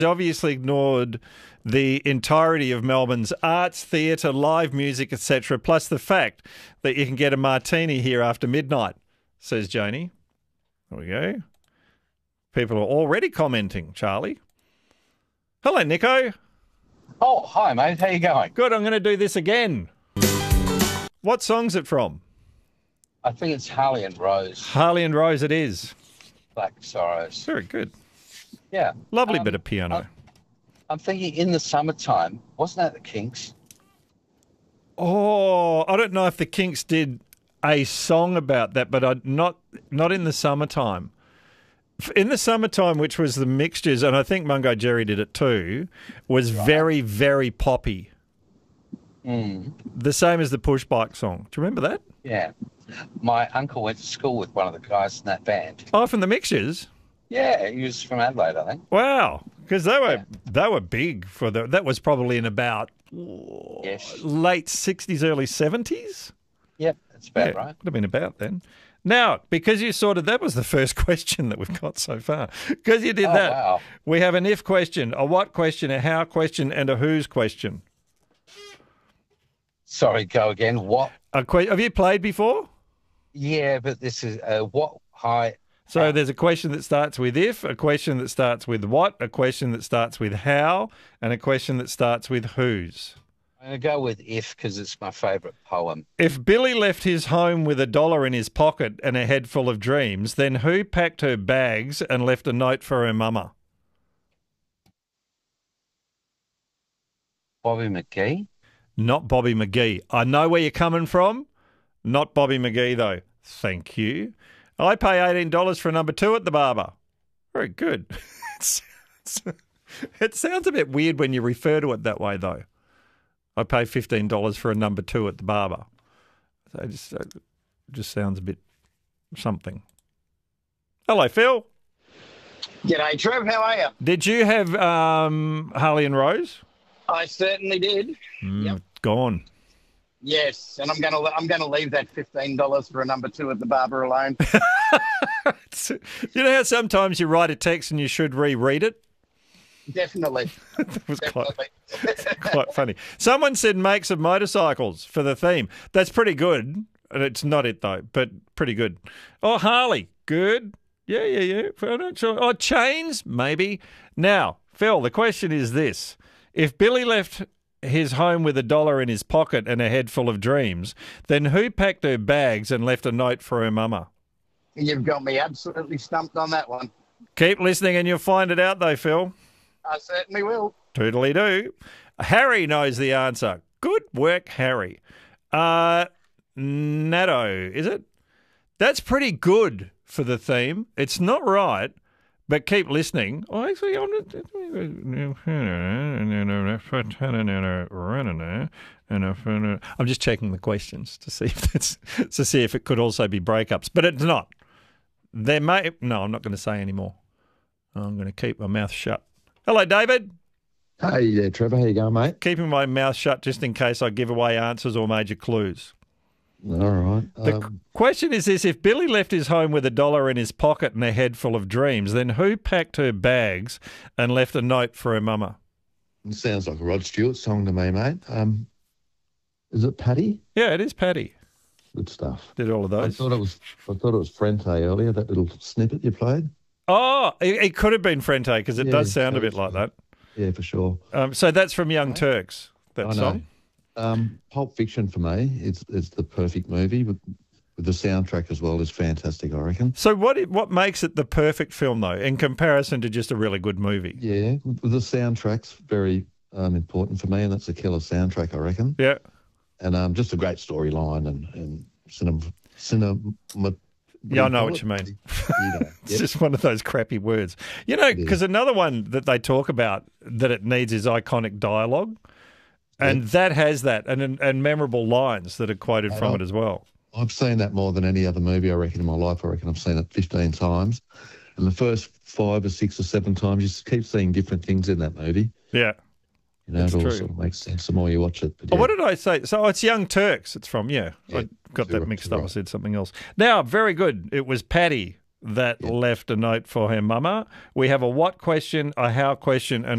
obviously ignored the entirety of Melbourne's arts, theatre, live music, etc., plus the fact that you can get a martini here after midnight, says Janie. There we go. People are already commenting, Charlie. Hello, Nico. Oh, hi, mate. How you going? Good, I'm going to do this again. What song's it from? I think it's Harley and Rose. Harley and Rose it is. Black Sorrows. Very good. Yeah. Lovely bit of piano. I'm thinking In the Summertime. Wasn't that the Kinks? Oh, I don't know if the Kinks did a song about that, but not In the Summertime. In the Summertime, which was the Mixtures, and I think Mungo Jerry did it too, was very, very poppy. The same as the Push Bike song. Do you remember that? Yeah. My uncle went to school with one of the guys in that band. Oh, from the Mixtures? Yeah, he was from Adelaide, I think. Wow, because they were big for that was probably in about late 60s, early 70s. Yep, that's about right. Would have been about then. Now, because you that was the first question that we've got so far. Because you did that, wow. We have an if question, a what question, a how question, and a whose question. Sorry, go again. What? Have you played before? Yeah, but this is what? Hi. So there's a question that starts with if, a question that starts with what, a question that starts with how, and a question that starts with whose. I'm going to go with if because it's my favourite poem. If Billy left his home with $1 in his pocket and a head full of dreams, then who packed her bags and left a note for her mama? Bobby McGee? Not Bobby McGee. I know where you're coming from. Not Bobby McGee, though. Thank you. I pay $18 for a number 2 at the barber. Very good. It sounds a bit weird when you refer to it that way, though. I pay $15 for a number 2 at the barber. So it just sounds a bit something. Hello, Phil. G'day, Trev. How are you? Did you have Harley and Rose? I certainly did. Yep. Gone. Yes, and I'm gonna leave that $15 for a number 2 at the barber alone. You know how sometimes you write a text and you should reread it? Definitely. That was quite funny. Someone said makes of motorcycles for the theme. That's pretty good. It's not it, though, but pretty good. Oh, Harley. Good. Yeah. I'm not sure. Oh, chains? Maybe. Now, Phil, the question is this. If Billy left his home with $1 in his pocket and a head full of dreams, then who packed her bags and left a note for her mama? You've got me absolutely stumped on that one. Keep listening and you'll find it out, though, Phil. I certainly will. Toodly-doo. Harry knows the answer. Good work, Harry. Natto, is it? That's pretty good for the theme. It's not right, but keep listening. Oh, actually, I'm just checking the questions to see if it could also be breakups, but it's not. No, I'm not going to say anymore. I'm going to keep my mouth shut. Hello, David. Hey there, Trevor. How you going, mate? Keeping my mouth shut just in case I give away answers or major clues. All right. The question is this. If Billy left his home with $1 in his pocket and a head full of dreams, then who packed her bags and left a note for her mama? It sounds like a Rod Stewart song to me, mate. Is it Paddy? Yeah, it is Paddy. Good stuff. Did all of those. I thought it was Frente earlier, that little snippet you played. Oh, it could have been Frente because it does sound a bit like that. Yeah, for sure. So that's from Young Turks, that song. Pulp Fiction for me, it's the perfect movie, but with the soundtrack as well is fantastic, I reckon. So what makes it the perfect film, though, in comparison to just a really good movie? Yeah, the soundtrack's very important for me, and that's a killer soundtrack, I reckon. Yeah. And just a great storyline and cinema. Yeah, I know what you mean. It's just one of those crappy words. You know, because another one that they talk about that it needs is iconic dialogue. And that has that and memorable lines that are quoted from it as well. I've seen that more than any other movie, I reckon, in my life. I reckon I've seen it 15 times. And the first 5 or 6 or 7 times, you just keep seeing different things in that movie. Yeah. You know, it all sort of makes sense the more you watch it. But what did I say? So it's Young Turks it's from, I got that mixed up. I said something else. Now, very good. It was Paddy that left a note for her mama. We have a what question, a how question, and